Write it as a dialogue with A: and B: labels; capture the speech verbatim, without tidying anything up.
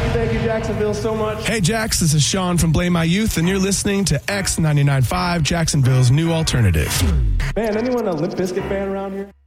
A: Thank you, Jacksonville, so much.
B: Hey, Jax, this is Sean from Blame My Youth, and you're listening to X ninety-nine point five, Jacksonville's new alternative.
A: Man, anyone a Limp Bizkit fan around here?